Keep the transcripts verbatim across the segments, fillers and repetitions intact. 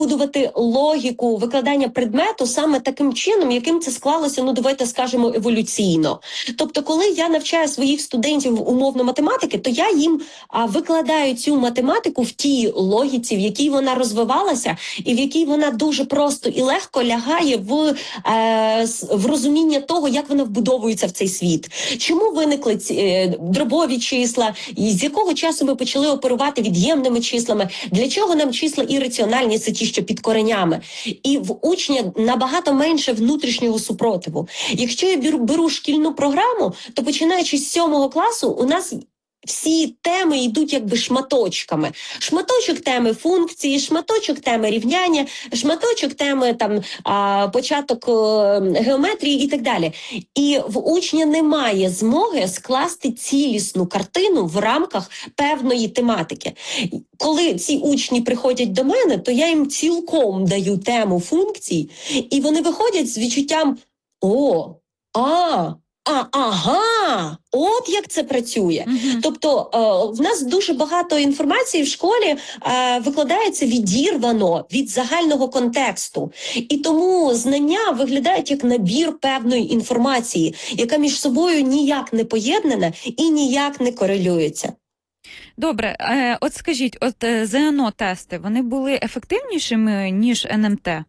будувати логіку викладання предмету саме таким чином, яким це склалося, ну давайте скажемо, еволюційно. Тобто, коли я навчаю своїх студентів умовно математики, то я їм а, викладаю цю математику в тій логіці, в якій вона розвивалася, і в якій вона дуже просто і легко лягає в, е, в розуміння того, як вона вбудовується в цей світ. Чому виникли ці е, дробові числа, і з якого часу ми почали оперувати від'ємними числами, для чого нам числа ірраціональні, це ті, що під коренями. І в учня набагато менше внутрішнього супротиву. Якщо я беру, беру шкільну програму, то починаючи з сьомого класу у нас всі теми йдуть якби шматочками. Шматочок теми функції, шматочок теми рівняння, шматочок теми там а, початок а, геометрії і так далі. І в учня немає змоги скласти цілісну картину в рамках певної тематики. Коли ці учні приходять до мене, то я їм цілком даю тему функцій, і вони виходять з відчуттям «О, а, А, ага, от як це працює. Uh-huh. Тобто е, в нас дуже багато інформації в школі е, викладається відірвано від загального контексту. І тому знання виглядають як набір певної інформації, яка між собою ніяк не поєднана і ніяк не корелюється. Добре, е, от скажіть, от е, ЗНО-тести, вони були ефективнішими, ніж ен ем те?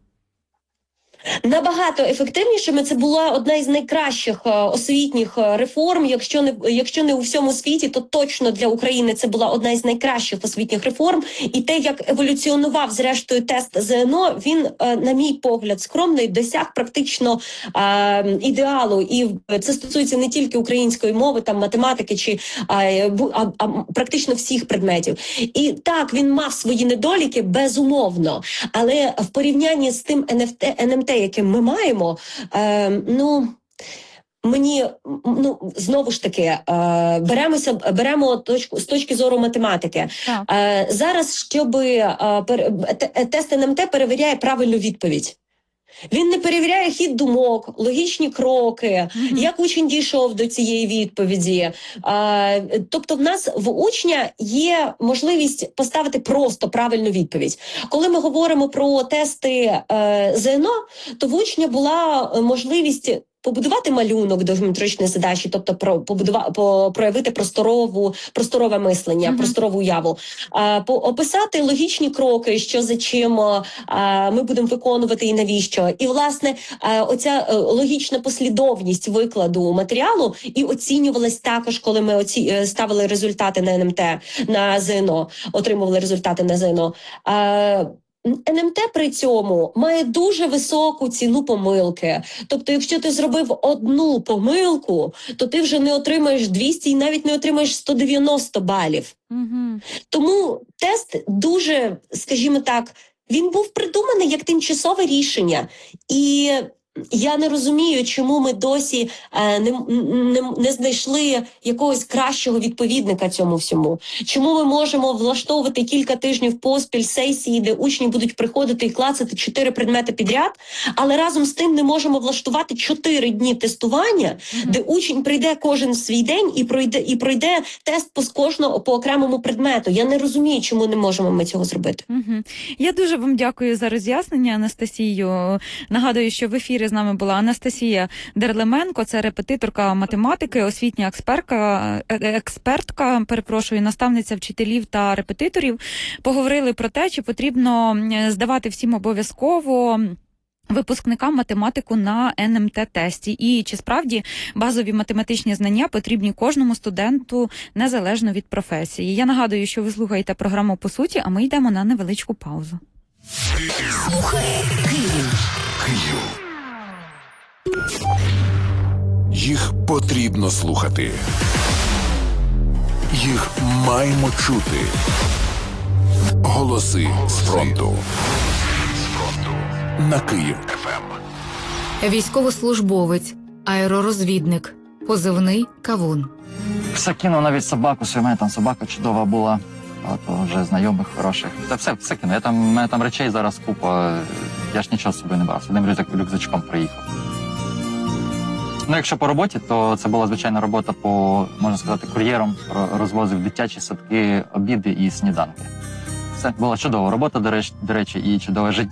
Набагато ефективнішими. Це була одна із найкращих е, освітніх реформ. Якщо не, якщо не у всьому світі, то точно для України це була одна із найкращих освітніх реформ. І те, як еволюціонував зрештою тест ЗНО, він, е, на мій погляд, скромний, досяг практично е, ідеалу. І це стосується не тільки української мови, там математики чи е, а, а, практично всіх предметів. І так, він мав свої недоліки, безумовно. Але в порівнянні з тим ен еф те, ен ем те, яке ми маємо, е, ну, мені, ну, знову ж таки, е, беремося, беремо точку, з точки зору математики. Е, зараз, щоб е, пер, тест ен ем те перевіряє правильну відповідь. Він не перевіряє хід думок, логічні кроки, mm-hmm. як учень дійшов до цієї відповіді. А, тобто в нас в учня є можливість поставити просто правильну відповідь. Коли ми говоримо про тести е, ЗНО, то в учня була можливість побудувати малюнок до геометричної задачі, тобто про, побудува, по, проявити просторову, просторове мислення, uh-huh. просторову уяву, а, по, описати логічні кроки, що за чим а, ми будемо виконувати і навіщо. І, власне, а, оця а, логічна послідовність викладу матеріалу і оцінювалась також, коли ми оці, ставили результати на ен ем те, на ЗНО, отримували результати на ЗНО. А, ен ем те при цьому має дуже високу ціну помилки. Тобто, якщо ти зробив одну помилку, то ти вже не отримаєш двісті і навіть не отримаєш сто дев'яносто балів. Угу. Тому тест дуже, скажімо так, він був придуманий як тимчасове рішення. І я не розумію, чому ми досі е, не, не, не знайшли якогось кращого відповідника цьому всьому. Чому ми можемо влаштовувати кілька тижнів поспіль сесії, де учні будуть приходити і клацати чотири предмети підряд, але разом з тим не можемо влаштувати чотири дні тестування, mm-hmm. де учень прийде кожен свій день і пройде, і пройде тест по кожного по окремому предмету. Я не розумію, чому не можемо ми цього зробити. Mm-hmm. Я дуже вам дякую за роз'яснення, Анастасію. Нагадую, що в ефірі з нами була Анастасія Дерлеменко, це репетиторка математики, освітня експертка, експертка, перепрошую, наставниця вчителів та репетиторів. Поговорили про те, чи потрібно здавати всім обов'язково випускникам математику на ен ем те-тесті. І чи справді базові математичні знання потрібні кожному студенту незалежно від професії. Я нагадую, що ви слухаєте програму «По суті», а ми йдемо на невеличку паузу. Слухай Київ. Київ. Їх потрібно слухати. Їх маємо чути. Голоси з фронту. На Київ еф ем. Військовослужбовець, аеророзвідник, позивний «Кавун». Все кинув, навіть собаку, що в мене там собака чудова була, багато вже знайомих, хороших. Та все, все кинув. Я там, у мене там речей зараз купа, я ж нічого з собою не брав, з одним рюкзачком приїхав. Ну, якщо по роботі, то це була звичайна робота по, можна сказати, кур'єром, розвозив дитячі садки, обіди і сніданки. Була чудова робота, до речі, до речі, і чудове життя.